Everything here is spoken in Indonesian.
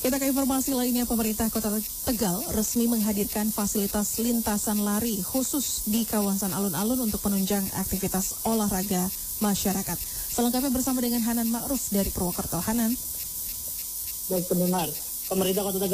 Kita ke informasi lainnya, pemerintah Kota Tegal resmi menghadirkan fasilitas lintasan lari khusus di kawasan alun-alun untuk penunjang aktivitas olahraga masyarakat. Selengkapnya bersama dengan Hanan Ma'ruf dari Purwokerto. Hanan. Baik pendengar, pemerintah Kota Tegal